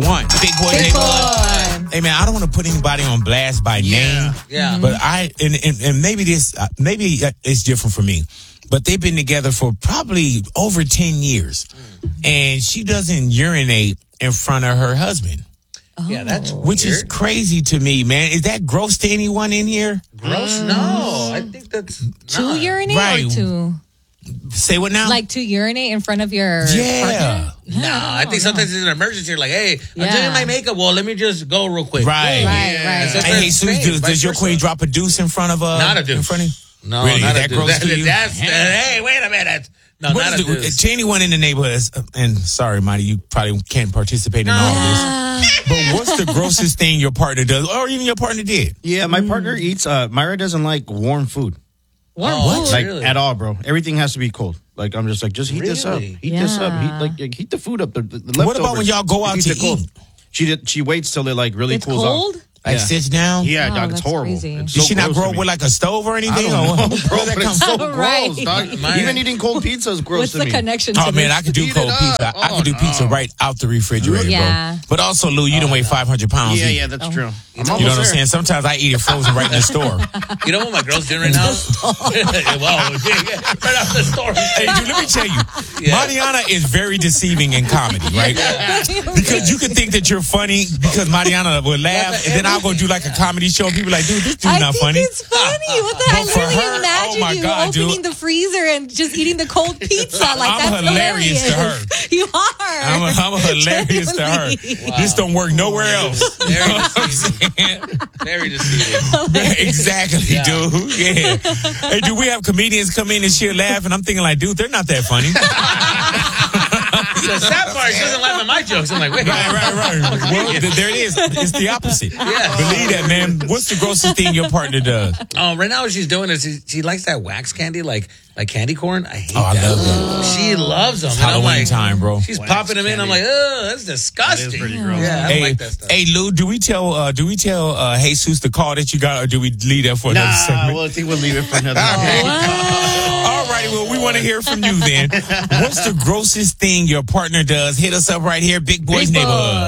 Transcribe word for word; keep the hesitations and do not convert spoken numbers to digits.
one. Big Boy Big Neighborhood. Boy. Hey, man, I don't want to put anybody on blast by Yeah. name. Yeah. But I, and, and, and maybe this, uh, maybe it's different for me. But they've been together for probably over ten years. And she doesn't urinate in front of her husband. Yeah, that's Which weird. is crazy to me, man. Is that gross to anyone in here? Gross? No, I think that's To not. urinate Right. or to Say what now? like to urinate in front of your yeah. partner? No, I think sometimes it's an emergency. You're like, hey, I'm Yeah. doing my makeup. Well, let me just go real quick. Right. Right, right. So Hey, it's Jesus, strange, does, vice does your versa. queen drop a deuce in front of uh Not a deuce. in front of you? No, Really? not That a gross deuce. to That- you? That's, hey, wait a minute. No, What not is a the, deuce. to anyone in the neighborhood, is- and sorry, Marty, you probably can't participate in all Ah. this. But what's the grossest thing your partner does, or even your partner did? Yeah, my partner eats. Uh, Myra doesn't like warm food, Warm Oh, food. like Really? at all, bro. Everything has to be cold. Like I'm just like, just heat this up, Really? heat this up, heat Yeah. like like, heat the food up. The, the What about leftovers. when y'all go out Heat to the cold. eat? She did. She waits till it like really It's cools cold? off. Like Yeah. sits down? Yeah, Oh, dog, it's that's horrible. crazy. It's Did so she not gross grow to up me. with like a stove or I anything? don't Or know, what- bro, where that but come it's so from? Right. gross, dog. Mine- Even eating cold pizza is gross What's to the me. connection Oh to man, this? I could do Heat it cold up. pizza. I Oh, could do pizza no. right out the refrigerator, Yeah. bro. But also, Lou, you don't weigh five hundred pounds. Yeah, either. yeah, that's true. I'm You know You know almost what I'm there. saying? Sometimes I eat it frozen right in the store. You know what my girl's doing right now? Wow. Yeah, yeah. Right out the store. Hey, dude, let me tell you, Yeah. Mariana is very deceiving in comedy, right? Because you could think that you're funny because Mariana will laugh, and then I'll go do like a comedy show, and people are like, dude, this dude's I not think funny. it's funny. What the? I But for literally her, imagine oh my you God, opening dude. the freezer and just eeating the cold pizza. Like I'm that's hilarious to her. You are. I'm, a, I'm a hilarious to her. Genuinely. This don't work nowhere else. Very You know what I'm deceiving. saying? Very deceiving. Exactly, Yeah. dude. Yeah. Hey, do we have comedians come in and shit laugh? And I'm thinking like, dude, they're not that funny. The sad part, she doesn't laugh at my jokes. I'm like, wait. Right, right, right. Well, th- there it is. It's the opposite. Yeah. Believe that, man. What's the grossest thing your partner does? Oh, right now what she's doing is she, she likes that wax candy, like like candy corn. I hate Oh, I that. love that. She loves them. It's And I'm Halloween like, time, bro. She's Wax popping them in. I'm like, candy. oh, that's disgusting. That is pretty gross. Yeah, I don't Hey, like that stuff. hey, Lou, do we tell uh, do we tell uh, Jesus the call that you got, or do we leave that for another Nah, segment? well, I think we'll leave it for another. All righty, well, we want to hear from you then. What's the grossest thing your partner does? Hit us up right here, Big Boys Big Boy. Neighborhood.